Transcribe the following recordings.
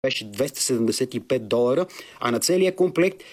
беше $275, а на целия комплект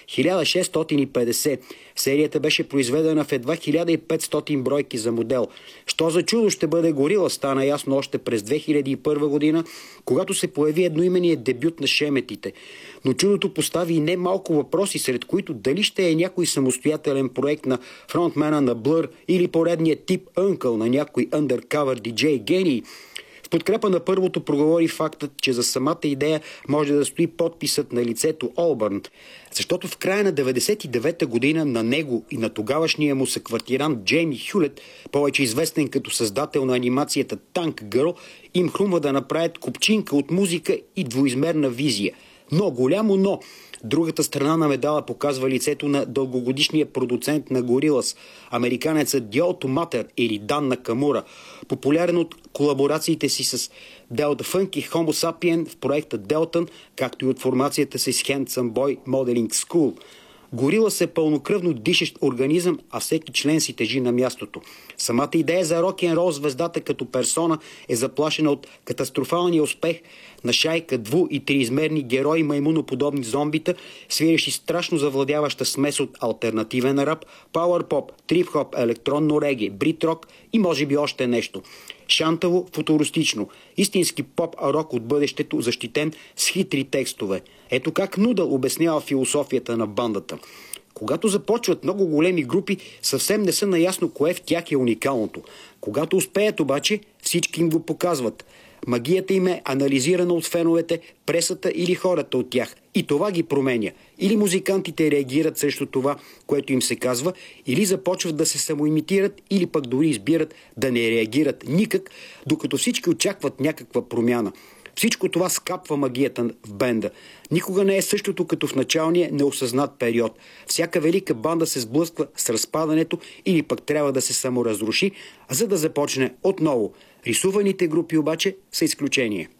1650. Серията беше произведена в едва 1500 бройки за модел. Що за чудо ще бъде Горила, стана ясно още през 2001 година, когато се появи едноименият дебют на Шеметите. Но чудото постави и немалко въпроси, сред които дали ще е някой самостоятелен проект на фронтмена на Blur или поредният тип Uncle на някой undercover DJ гений. В подкрепа на първото проговори фактът, че за самата идея може да стои подписът на лицето Олбърн, защото в края на 1999 година на него и на тогавашния му съквартирант Джейми Хюлет, повече известен като създател на анимацията Tank Girl, им хрумва да направят купчинка от музика и двоизмерна визия. Но, голямо но! Другата страна на медала показва лицето на дългогодишния продуцент на Gorillaz, американецът Дьо Матер или Дан Накамура, популярен от колаборациите си с Delta Funk и Homo Sapien в проекта Delton, както и от формацията си с Handsome Boy Modeling School. Gorillaz е пълнокръвно дишащ организъм, а всеки член си тежи на мястото. Самата идея за рок-н-рол звездата като персона е заплашена от катастрофалния успех на шайка дву- и триизмерни герои маймуноподобни зомбита, свирещи страшно завладяваща смес от алтернативен рап, пауър-поп, трип-хоп, електронно реге, брит-рок и може би още нещо. Шантаво, футуристично, истински поп-рок от бъдещето, защитен с хитри текстове. Ето как Нудъл обяснява философията на бандата. Когато започват много големи групи, съвсем не са наясно кое в тях е уникалното. Когато успеят обаче, всички им го показват. Магията им е анализирана от феновете, пресата или хората от тях. И това ги променя. Или музикантите реагират срещу това, което им се казва, или започват да се самоимитират, или пък дори избират да не реагират никак, докато всички очакват някаква промяна. Всичко това скапва магията в бенда. Никога не е същото като в началния неосъзнат период. Всяка велика банда се сблъсква с разпадането или пък трябва да се саморазруши, за да започне отново. Рисуваните групи обаче са изключение.